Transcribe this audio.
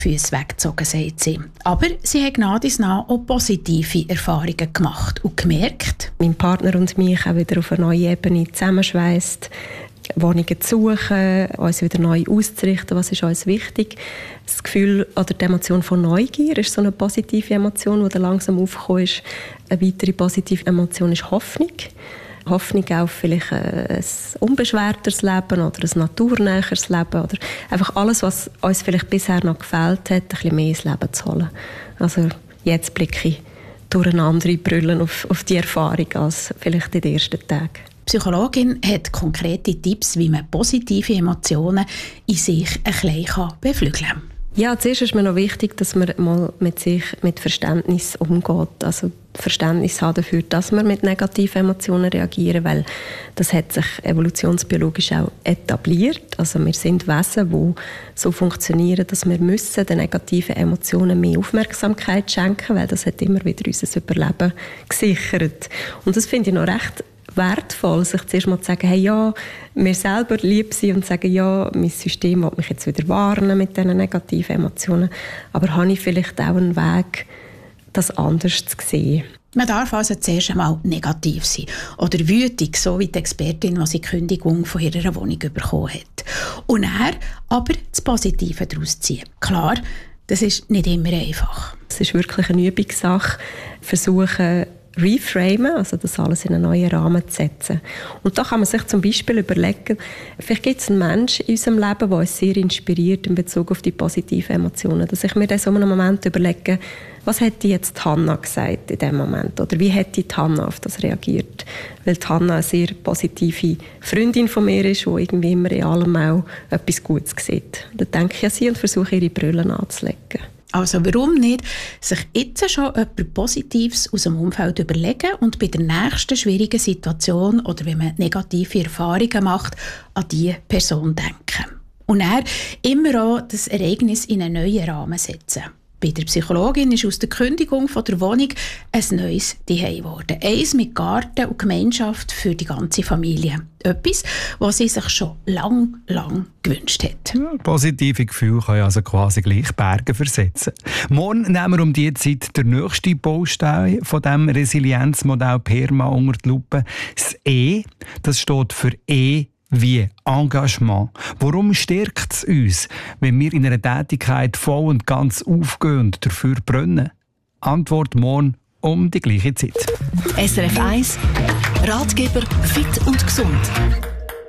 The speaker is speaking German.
Füße weggezogen, sagt sie. Aber sie hat nach und nach auch positive Erfahrungen gemacht und gemerkt, mein Partner und mich auch wieder auf eine neue Ebene zusammenschweisst, Wohnungen zu suchen, uns wieder neu auszurichten, was ist uns wichtig. Das Gefühl oder die Emotion von Neugier ist so eine positive Emotion, die dann langsam aufgekommen ist. Eine weitere positive Emotion ist Hoffnung. Hoffnung auf vielleicht ein unbeschwerteres Leben oder ein naturnäheres Leben oder einfach alles, was uns vielleicht bisher noch gefehlt hat, ein bisschen mehr ins Leben zu holen. Also jetzt blicke ich durch eine andere Brille auf die Erfahrung als vielleicht in den ersten Tagen. Die Psychologin hat konkrete Tipps, wie man positive Emotionen in sich ein bisschen beflügeln kann. Ja, zuerst ist mir noch wichtig, dass man mal mit sich mit Verständnis umgeht. Also Verständnis haben dafür, dass wir mit negativen Emotionen reagieren, weil das hat sich evolutionsbiologisch auch etabliert. Also wir sind Wesen, die so funktionieren, dass wir müssen den negativen Emotionen mehr Aufmerksamkeit schenken, weil das hat immer wieder unser Überleben gesichert. Und das finde ich noch recht wertvoll, sich zuerst mal zu sagen, hey, ja, mir selber lieb sein und sagen, ja, mein System will mich jetzt wieder warnen mit diesen negativen Emotionen, aber habe ich vielleicht auch einen Weg, das anders zu sehen? Man darf also zuerst einmal negativ sein oder wütig, so wie die Expertin, die die Kündigung von ihrer Wohnung bekommen hat. Und dann aber das Positive daraus ziehen. Klar, das ist nicht immer einfach. Es ist wirklich eine Übungssache, versuchen, reframen, also das alles in einen neuen Rahmen zu setzen. Und da kann man sich zum Beispiel überlegen, vielleicht gibt es einen Menschen in unserem Leben, der uns sehr inspiriert in Bezug auf die positiven Emotionen. Dass ich mir in so einem Moment überlege, was hätte jetzt Hannah gesagt in diesem Moment? Oder wie hätte Hannah auf das reagiert? Weil Hannah eine sehr positive Freundin von mir ist, die irgendwie immer in allem auch etwas Gutes sieht. Da denke ich an sie und versuche, ihre Brille anzulegen. Also warum nicht sich jetzt schon etwas Positives aus dem Umfeld überlegen und bei der nächsten schwierigen Situation oder wenn man negative Erfahrungen macht, an diese Person denken. Und dann immer auch das Ereignis in einen neuen Rahmen setzen. Bei der Psychologin ist aus der Kündigung von der Wohnung ein neues Zuhause geworden. Eins mit Garten und Gemeinschaft für die ganze Familie. Etwas, was sie sich schon lang gewünscht hat. Ja, positive Gefühle können also quasi gleich Berge versetzen. Morgen nehmen wir um diese Zeit den nächsten Baustein von diesem Resilienzmodell PERMA unter die Lupe. Das E, das steht für E wie Engagement. Warum stärkt es uns, wenn wir in einer Tätigkeit voll und ganz aufgehen und dafür brennen? Antwort morgen um die gleiche Zeit. SRF 1, Ratgeber Fit und Gesund.